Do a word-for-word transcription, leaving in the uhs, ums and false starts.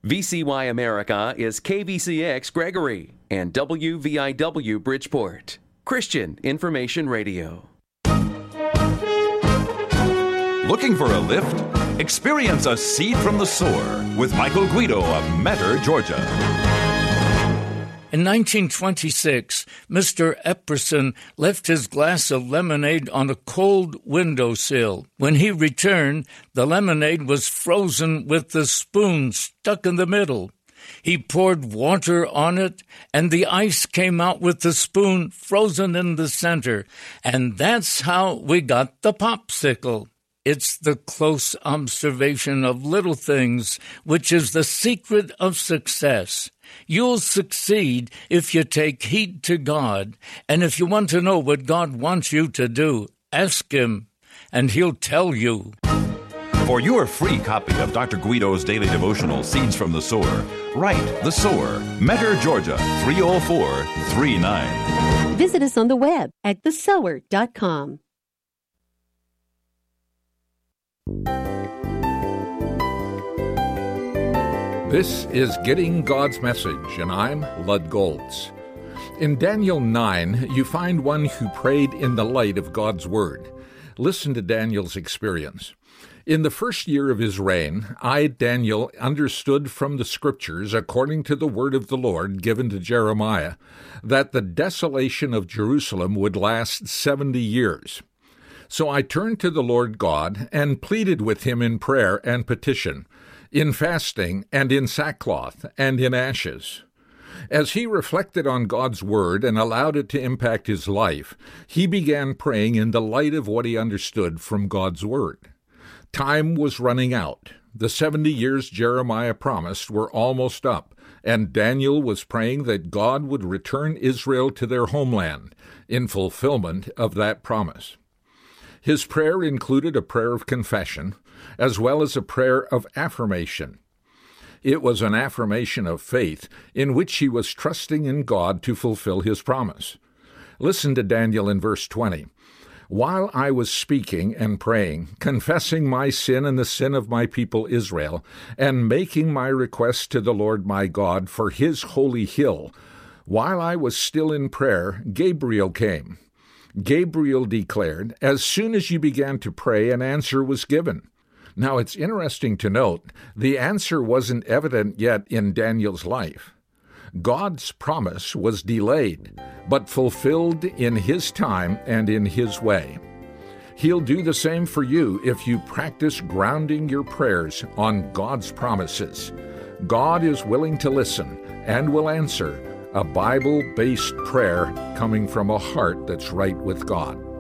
V C Y America is K V C X Gregory and W V I W Bridgeport. Christian Information Radio. Looking for a lift? Experience a seed from the sower with Michael Guido of Metter, Georgia. In nineteen twenty-six, Mister Epperson left his glass of lemonade on a cold windowsill. When he returned, the lemonade was frozen with the spoon stuck in the middle. He poured water on it, and the ice came out with the spoon frozen in the center. And that's how we got the popsicle. It's the close observation of little things which is the secret of success. You'll succeed if you take heed to God, and if you want to know what God wants you to do, ask Him, and He'll tell you. For your free copy of Doctor Guido's daily devotional, Seeds from the Sower, write The Sower, Metter, Georgia, three oh four three nine. Visit us on the web at the sower dot com. This is Getting God's Message, and I'm Lud Goltz. In Daniel nine, you find one who prayed in the light of God's Word. Listen to Daniel's experience. In the first year of his reign, I, Daniel, understood from the Scriptures, according to the word of the Lord given to Jeremiah, that the desolation of Jerusalem would last seventy years. So I turned to the Lord God and pleaded with him in prayer and petition, in fasting and in sackcloth and in ashes. As he reflected on God's word and allowed it to impact his life, he began praying in the light of what he understood from God's word. Time was running out. The seventy years Jeremiah promised were almost up, and Daniel was praying that God would return Israel to their homeland in fulfillment of that promise. His prayer included a prayer of confession, as well as a prayer of affirmation. It was an affirmation of faith in which he was trusting in God to fulfill his promise. Listen to Daniel in verse twenty. While I was speaking and praying, confessing my sin and the sin of my people Israel, and making my request to the Lord my God for his holy hill, while I was still in prayer, Gabriel came. Gabriel declared, as soon as you began to pray, an answer was given. Now, it's interesting to note, the answer wasn't evident yet in Daniel's life. God's promise was delayed, but fulfilled in his time and in his way. He'll do the same for you if you practice grounding your prayers on God's promises. God is willing to listen and will answer a Bible-based prayer coming from a heart that's right with God.